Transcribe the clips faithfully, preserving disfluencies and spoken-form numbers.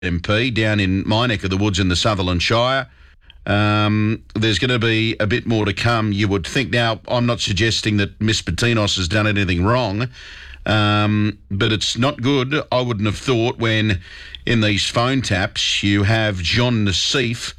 M P down in my neck of the woods in the Sutherland Shire. Um, there's going to be a bit more to come, you would think. Now, I'm not suggesting that Miss Patinos has done anything wrong, um, but it's not good, I wouldn't have thought, when in these phone taps you have John Nassif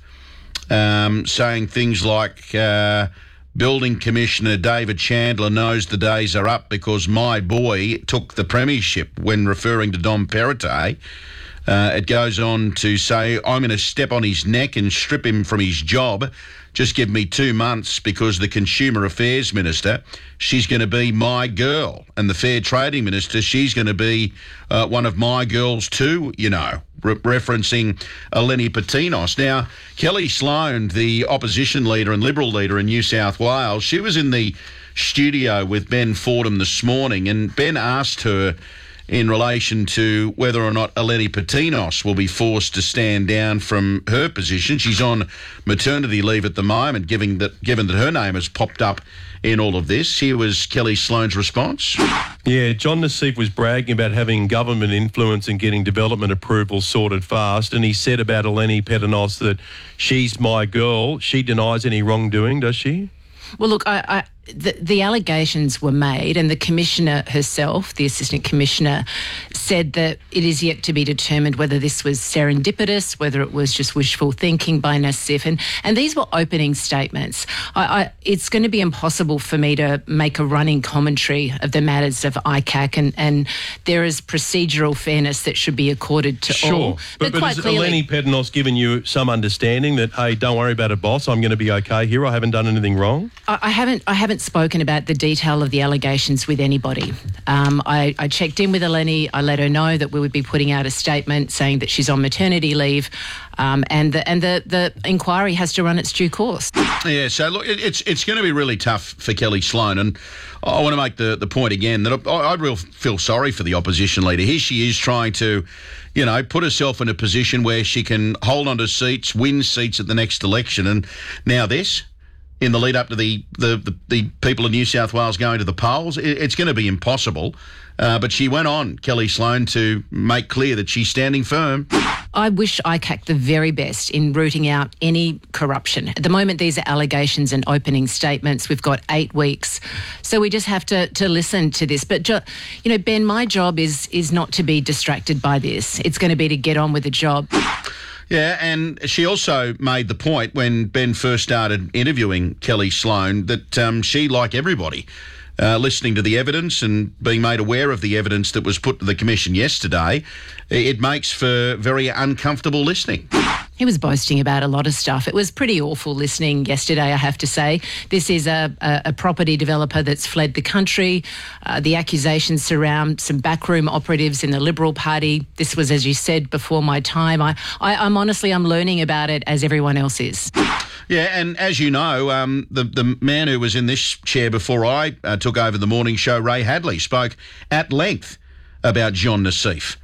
um, saying things like... Uh, Building Commissioner David Chandler knows the days are up because my boy took the premiership, when referring to Dom Perrottet. Uh, it goes on to say, I'm going to step on his neck and strip him from his job. Just give me two months because the Consumer Affairs Minister, she's going to be my girl. And the Fair Trading Minister, she's going to be uh, one of my girls too, you know, re- referencing Eleni Patinos. Now, Kelly Sloan, the opposition leader and Liberal leader in New South Wales, she was in the studio with Ben Fordham this morning, and Ben asked her in relation to whether or not Eleni Patinos will be forced to stand down from her position. She's on maternity leave at the moment, given that, given that her name has popped up in all of this. Here was Kelly Sloan's response. Yeah, John Nassif was bragging about having government influence and getting development approvals sorted fast, and he said about Eleni Patinos that she's my girl. She denies any wrongdoing, does she? Well, look, I, I, the, the allegations were made, and the Commissioner herself, the Assistant Commissioner, said that it is yet to be determined whether this was serendipitous, whether it was just wishful thinking by Nassif. And, and these were opening statements. I, I, it's going to be impossible for me to make a running commentary of the matters of I C A C, and, and there is procedural fairness that should be accorded to sure. all. But, but, but quite has clearly, Eleni Patinos given you some understanding that, hey, don't worry about it, boss, I'm going to be okay here, I haven't done anything wrong? I, I haven't I haven't spoken about the detail of the allegations with anybody. Um, I, I checked in with Eleni. I let her know that we would be putting out a statement saying that she's on maternity leave, um, and the and the, the inquiry has to run its due course. Yeah, so look, it, it's it's going to be really tough for Kelly Sloan, and I want to make the, the point again that I, I really feel sorry for the opposition leader. Here she is trying to, you know, put herself in a position where she can hold on to seats, win seats at the next election, and now this, in the lead up to the, the, the, the people in New South Wales going to the polls, it, it's going to be impossible. Uh, but she went on, Kelly Sloan, to make clear that she's standing firm. I wish I C A C the very best in rooting out any corruption. At the moment, these are allegations and opening statements. We've got eight weeks. So we just have to, to listen to this. But, you know, Ben, my job is is not to be distracted by this. It's going to be to get on with the job. Yeah, and she also made the point when Ben first started interviewing Kelly Sloan that um, she, like everybody, uh, listening to the evidence and being made aware of the evidence that was put to the Commission yesterday, it makes for very uncomfortable listening. He was boasting about a lot of stuff. It was pretty awful listening yesterday, I have to say. This is a, a, a property developer that's fled the country. Uh, the accusations surround some backroom operatives in the Liberal Party. This was, as you said, before my time. I, I, I'm honestly, I'm learning about it as everyone else is. Yeah, and as you know, um, the, the man who was in this chair before I uh, took over the morning show, Ray Hadley, spoke at length about John Nassif.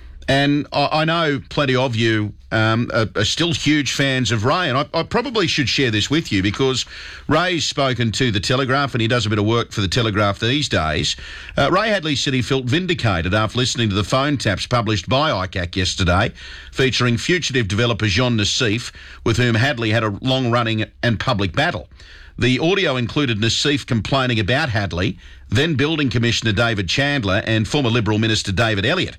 And I, I know plenty of you um, are, are still huge fans of Ray, and I, I probably should share this with you because Ray's spoken to The Telegraph and he does a bit of work for The Telegraph these days. Uh, Ray Hadley said he felt vindicated after listening to the phone taps published by I C A C yesterday, featuring fugitive developer John Nassif, with whom Hadley had a long-running and public battle. The audio included Nassif complaining about Hadley, then Building Commissioner David Chandler and former Liberal Minister David Elliott.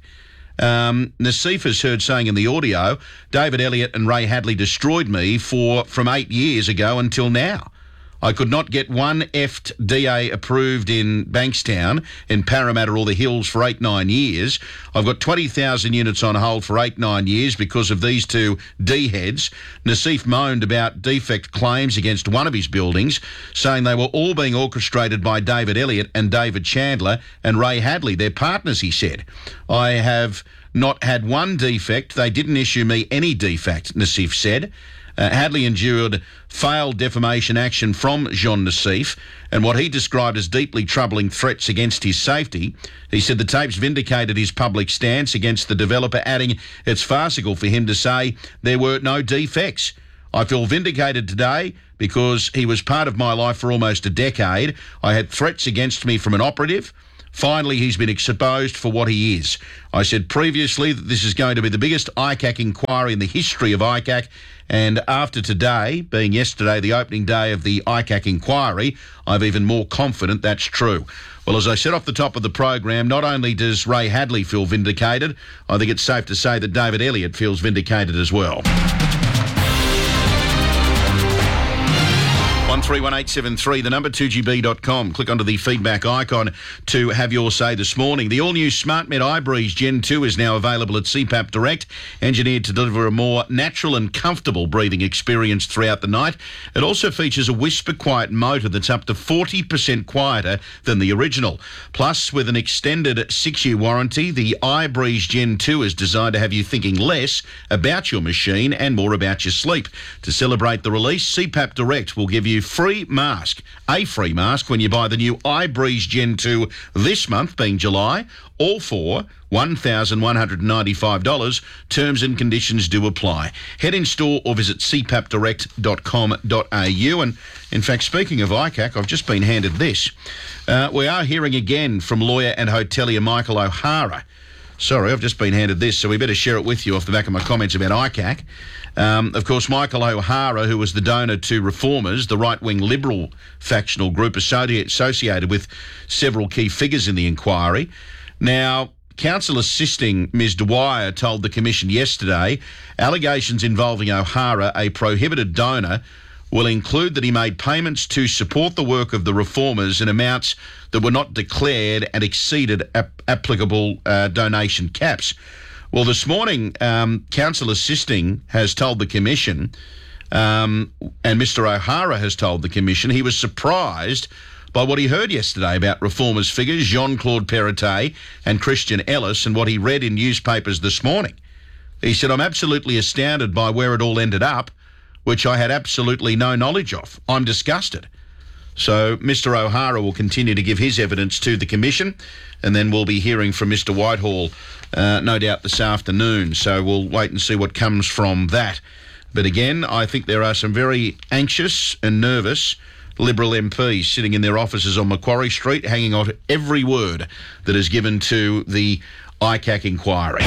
Um, Nassif is heard saying in the audio, David Elliott and Ray Hadley destroyed me for from eight years ago until now. I could not get one F D A approved in Bankstown, in Parramatta or the Hills for eight, nine years. I've got twenty thousand units on hold for eight, nine years because of these two D-heads. Nassif moaned about defect claims against one of his buildings, saying they were all being orchestrated by David Elliott and David Chandler and Ray Hadley, their partners, he said. I have not had one defect. They didn't issue me any defect, Nassif said. Uh, Hadley endured failed defamation action from John Nassif and what he described as deeply troubling threats against his safety. He said the tapes vindicated his public stance against the developer, adding, it's farcical for him to say there were no defects. I feel vindicated today because he was part of my life for almost a decade. I had threats against me from an operative, Finally, he's been exposed for what he is. I said previously that this is going to be the biggest I C A C inquiry in the history of I C A C, and after today, being yesterday the opening day of the I C A C inquiry, I'm even more confident that's true. Well, as I said off the top of the program, not only does Ray Hadley feel vindicated, I think it's safe to say that David Elliott feels vindicated as well. one three one eight seven three, the number two G B dot com. Click onto the feedback icon to have your say this morning. The all-new SmartMed iBreeze Gen two is now available at C PAP Direct, engineered to deliver a more natural and comfortable breathing experience throughout the night. It also features a whisper quiet motor that's up to forty percent quieter than the original. Plus, with an extended six-year warranty, the iBreeze Gen two is designed to have you thinking less about your machine and more about your sleep. To celebrate the release, C PAP Direct will give you free mask, a free mask when you buy the new iBreeze Gen two this month, being July, all for one thousand one hundred ninety-five dollars. Terms and conditions do apply. Head in store or visit c pap direct dot com dot a u. And in fact, speaking of I C A C, I've just been handed this. Uh, we are hearing again from lawyer and hotelier Michael O'Hara. Sorry, I've just been handed this, so we better share it with you off the back of my comments about I C A C. Um, of course, Michael O'Hara, who was the donor to Reformers, the right-wing Liberal factional group associated with several key figures in the inquiry. Now, counsel assisting Miz Dwyer told the Commission yesterday allegations involving O'Hara, a prohibited donor, will include that he made payments to support the work of the Reformers in amounts that were not declared and exceeded ap- applicable uh, donation caps. Well, this morning, um, counsel assisting has told the Commission, um, and Mister O'Hara has told the Commission, he was surprised by what he heard yesterday about Reformers figures Jean-Claude Perrottet and Christian Ellis and what he read in newspapers this morning. He said, I'm absolutely astounded by where it all ended up, which I had absolutely no knowledge of. I'm disgusted. So Mister O'Hara will continue to give his evidence to the Commission, and then we'll be hearing from Mister Whitehall, uh, no doubt this afternoon. So we'll wait and see what comes from that. But again, I think there are some very anxious and nervous Liberal M Ps sitting in their offices on Macquarie Street, hanging on to every word that is given to the I C A C inquiry.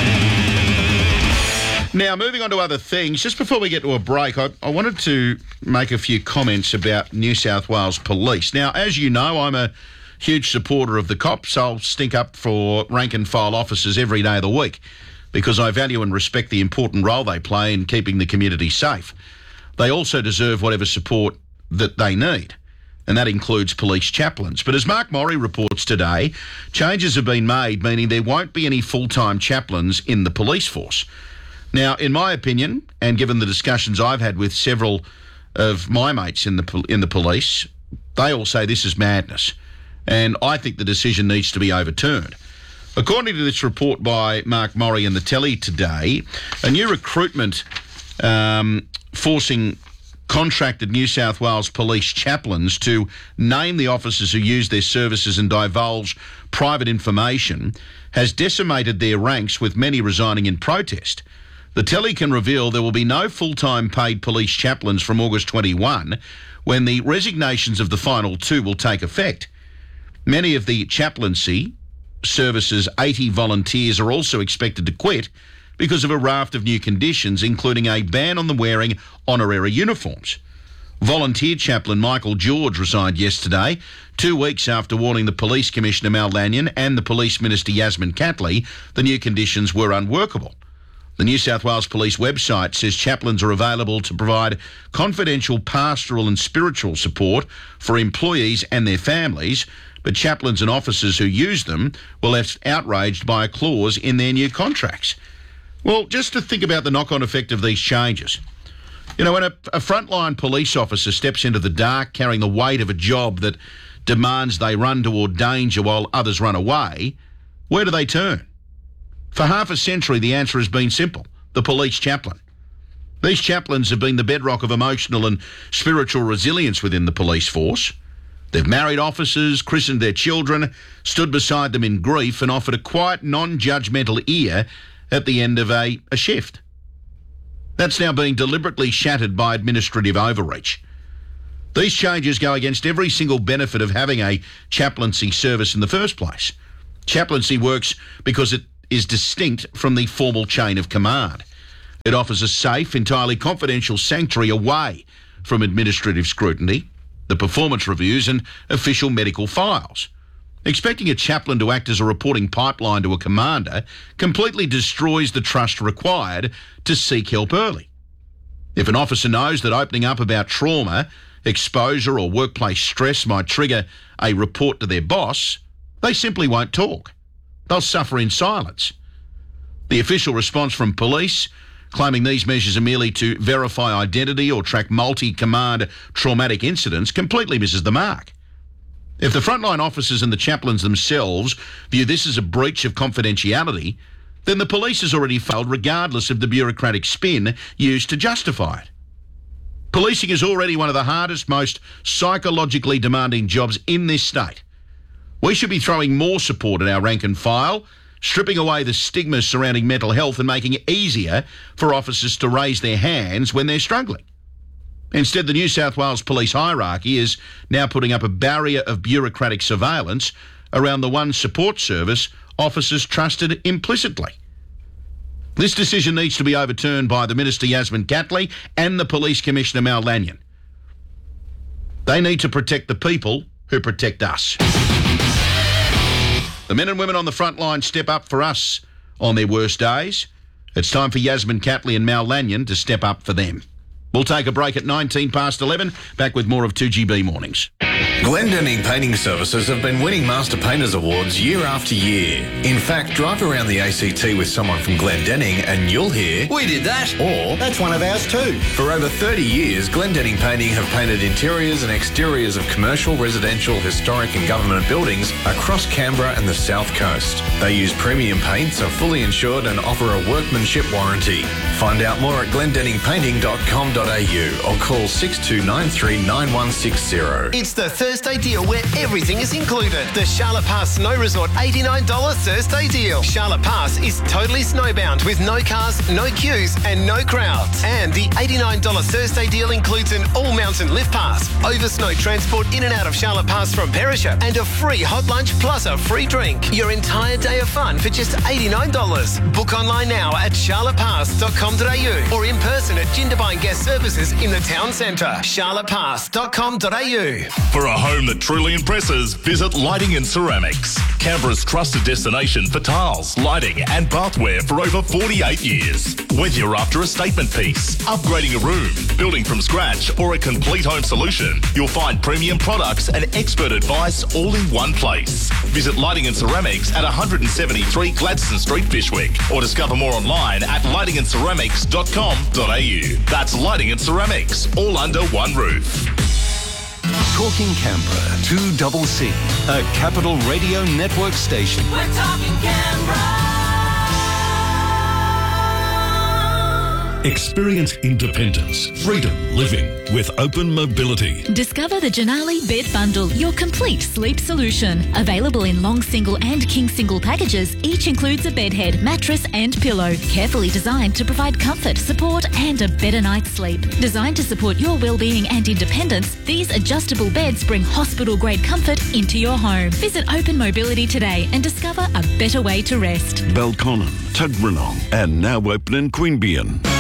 Now, moving on to other things, just before we get to a break, I, I wanted to make a few comments about New South Wales Police. Now, as you know, I'm a huge supporter of the cops. I'll stink up for rank and file officers every day of the week because I value and respect the important role they play in keeping the community safe. They also deserve whatever support that they need, and that includes police chaplains. But as Mark Morri reports today, changes have been made, meaning there won't be any full-time chaplains in the police force. Now, in my opinion, and given the discussions I've had with several of my mates in the in the police, they all say this is madness, and I think the decision needs to be overturned. According to this report by Mark Morri in the Telly today, a new recruitment um, forcing contracted New South Wales police chaplains to name the officers who use their services and divulge private information has decimated their ranks, with many resigning in protest. The Telly can reveal there will be no full-time paid police chaplains from August twenty-first, when the resignations of the final two will take effect. Many of the chaplaincy service's eighty volunteers are also expected to quit because of a raft of new conditions, including a ban on the wearing honorary uniforms. Volunteer chaplain Michael George resigned yesterday, two weeks after warning the Police Commissioner Mal Lanyon and the Police Minister Yasmin Catley the new conditions were unworkable. The New South Wales Police website says chaplains are available to provide confidential pastoral and spiritual support for employees and their families, but chaplains and officers who use them were left outraged by a clause in their new contracts. Well, just to think about the knock-on effect of these changes. You know, when a, a frontline police officer steps into the dark carrying the weight of a job that demands they run toward danger while others run away, where do they turn? For half a century, the answer has been simple: the police chaplain. These chaplains have been the bedrock of emotional and spiritual resilience within the police force. They've married officers, christened their children, stood beside them in grief, and offered a quiet, non-judgmental ear at the end of a, a shift. That's now being deliberately shattered by administrative overreach. These changes go against every single benefit of having a chaplaincy service in the first place. Chaplaincy works because it is distinct from the formal chain of command. It offers a safe, entirely confidential sanctuary away from administrative scrutiny, the performance reviews and official medical files. Expecting a chaplain to act as a reporting pipeline to a commander completely destroys the trust required to seek help early. If an officer knows that opening up about trauma, exposure or workplace stress might trigger a report to their boss, they simply won't talk. They'll suffer in silence. The official response from police, claiming these measures are merely to verify identity or track multi-command traumatic incidents, completely misses the mark. If the frontline officers and the chaplains themselves view this as a breach of confidentiality, then the police has already failed regardless of the bureaucratic spin used to justify it. Policing is already one of the hardest, most psychologically demanding jobs in this state. We should be throwing more support at our rank and file, stripping away the stigma surrounding mental health and making it easier for officers to raise their hands when they're struggling. Instead, the New South Wales police hierarchy is now putting up a barrier of bureaucratic surveillance around the one support service officers trusted implicitly. This decision needs to be overturned by the Minister Yasmin Catley and the Police Commissioner Mal Lanyon. They need to protect the people who protect us. The men and women on the front line step up for us on their worst days. It's time for Yasmin Catley and Mal Lanyon to step up for them. We'll take a break at nineteen past eleven. Back with more of two G B Mornings. Glendinning Painting Services have been winning Master Painters Awards year after year. In fact, drive around the A C T with someone from Glendinning and you'll hear, "We did that." Or, "That's one of ours too." For over thirty years, Glendinning Painting have painted interiors and exteriors of commercial, residential, historic and government buildings across Canberra and the South Coast. They use premium paints, are fully insured and offer a workmanship warranty. Find out more at glendinning painting dot com dot a u or call six two nine three nine one six zero. It's the Thursday deal where everything is included. The Charlotte Pass Snow Resort eighty-nine dollars Thursday deal. Charlotte Pass is totally snowbound with no cars, no queues and no crowds. And the eighty-nine dollars Thursday deal includes an all-mountain lift pass, over snow transport in and out of Charlotte Pass from Perisher and a free hot lunch plus a free drink. Your entire day of fun for just eighty-nine dollars. Book online now at charlotte pass dot com dot a u or in person at Jindabyne Guest Services in the town centre. charlotte pass dot com dot a u. For a home that truly impresses, visit Lighting and Ceramics, Canberra's trusted destination for tiles, lighting and bathware for over forty-eight years. Whether you're after a statement piece, upgrading a room, building from scratch or a complete home solution, you'll find premium products and expert advice all in one place. Visit Lighting and Ceramics at one seventy-three Gladstone Street, Fyshwick, or discover more online at lighting and ceramics dot com dot a u. That's Lighting and Ceramics, all under one roof. Talking Canberra, two C C, a Capital Radio Network station. We're talking Canberra. Experience independence, freedom living with Open Mobility. Discover the Janali Bed Bundle, your complete sleep solution. Available in long single and king single packages, each includes a bed head, mattress and pillow. Carefully designed to provide comfort, support and a better night's sleep. Designed to support your well-being and independence, these adjustable beds bring hospital-grade comfort into your home. Visit Open Mobility today and discover a better way to rest. Belconnen, Tuggeranong and now open in Queanbeyan.